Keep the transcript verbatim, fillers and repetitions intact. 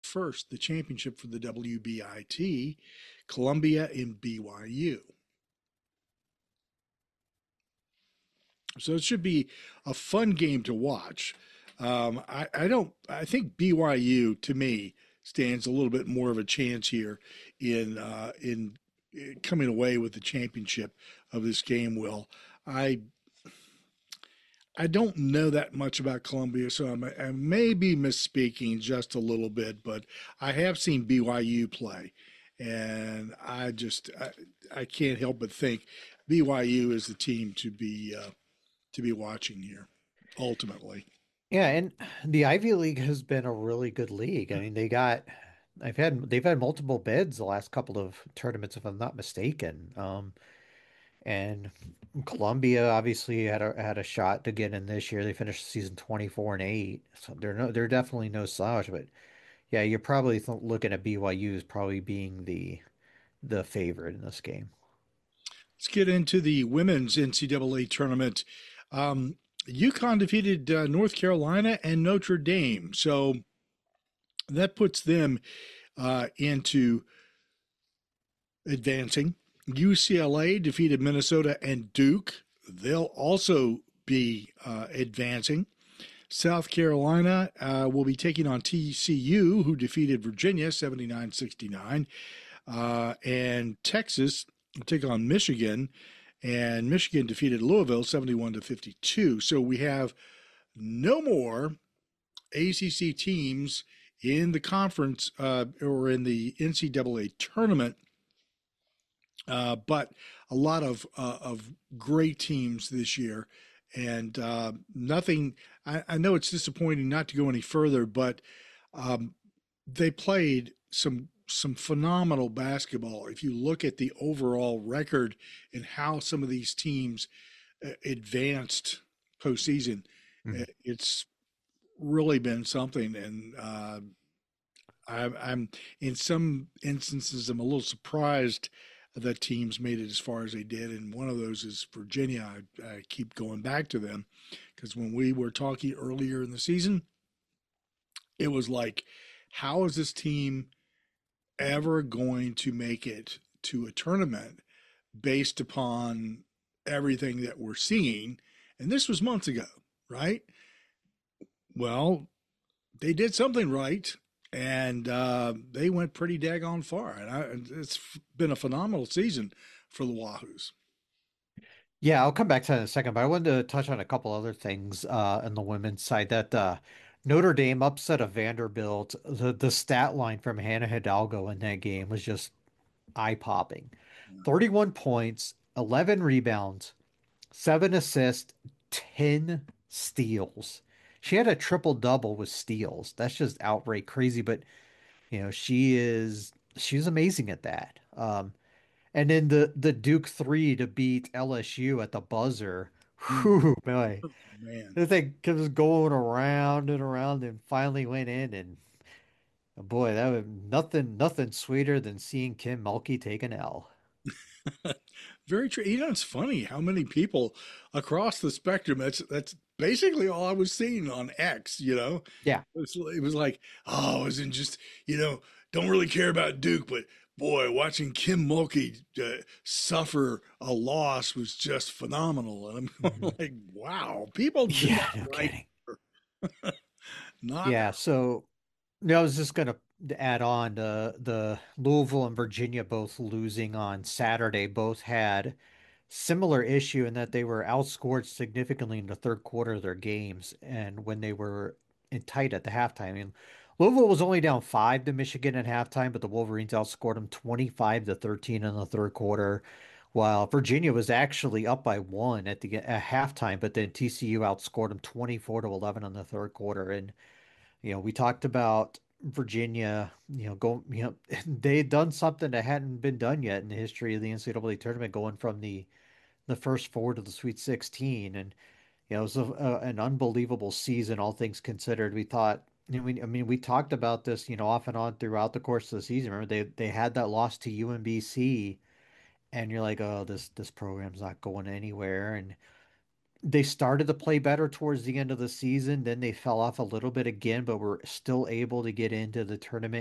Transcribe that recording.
first, the championship for the W B I T, Columbia and B Y U. So it should be a fun game to watch. Um, I, I don't. I think B Y U to me stands a little bit more of a chance here in uh, in uh, coming away with the championship of this game. Will I? I don't know that much about Columbia, so I'm, I may be misspeaking just a little bit, but I have seen B Y U play, and I just I, I can't help but think B Y U is the team to be uh, to be watching here, ultimately. Yeah, and the Ivy League has been a really good league. I mean, they got I've had they've had multiple bids the last couple of tournaments, if I'm not mistaken. Um, and Columbia obviously had a had a shot to get in this year. They finished the season twenty-four and eight. So they're no they're definitely no slouch, but yeah, you're probably th looking at B Y U as probably being the the favorite in this game. Let's get into the women's N C double A tournament. Um, UConn defeated uh, North Carolina and Notre Dame, so that puts them uh, into advancing. U C L A defeated Minnesota and Duke. They'll also be uh, advancing. South Carolina uh, will be taking on T C U, who defeated Virginia seventy-nine sixty-nine. Uh, and Texas will take on Michigan, and Michigan defeated Louisville seventy-one to fifty-two. So we have no more A C C teams in the conference uh, or in the N C double A tournament. Uh, but a lot of uh, of great teams this year, and uh, nothing. I, I know it's disappointing not to go any further, but um, they played some some phenomenal basketball. If you look at the overall record and how some of these teams uh, advanced postseason, uh, Mhm. it's really been something. And uh, I, I'm in some instances, I'm a little surprised that teams made it as far as they did. And one of those is Virginia. I, I keep going back to them because when we were talking earlier in the season, it was like, how is this team ever going to make it to a tournament based upon everything that we're seeing? And this was months ago, right? Well, they did something right, and uh, they went pretty daggone far. And I, it's been a phenomenal season for the Wahoos. Yeah, I'll come back to that in a second, but I wanted to touch on a couple other things uh on the women's side that uh Notre Dame upset of Vanderbilt. The the stat line from Hannah Hidalgo in that game was just eye-popping. thirty-one points, eleven rebounds, seven assists, ten steals. She had a triple double with steals. That's just outright crazy, but you know, she is she's amazing at that. Um and then the the Duke three to beat L S U at the buzzer. Mm. Whew, boy. Oh, man. The thing was going around and around and finally went in and boy, that was nothing nothing sweeter than seeing Kim Mulkey take an L. Very true. You know, it's funny how many people across the spectrum. That's that's basically all I was seeing on X. You know, Yeah. it was, it was like, oh, I wasn't just you know, don't really care about Duke, but boy, watching Kim Mulkey uh, suffer a loss was just phenomenal. And I'm Mhm. going like, wow, people do Yeah, not no write, kidding. not. Yeah, so no, I was just gonna add on the the Louisville and Virginia both losing on Saturday, both had similar issue in that they were outscored significantly in the third quarter of their games and when they were in tight at the halftime. I mean, Louisville was only down five to Michigan at halftime, but the Wolverines outscored them twenty-five to thirteen in the third quarter, while Virginia was actually up by one at the at halftime, but then T C U outscored them twenty-four to eleven in the third quarter. And you know, we talked about Virginia, you know, going, you know, they had done something that hadn't been done yet in the history of the N C double A tournament, going from the the first four to the Sweet sixteen. And, you know, it was a, a, an unbelievable season, all things considered. We thought, I mean, I mean, we talked about this, you know, off and on throughout the course of the season. Remember, they they had that loss to U M B C, and you're like, oh, this this program's not going anywhere. And they started to play better towards the end of the season. Then they fell off a little bit again, but were still able to get into the tournament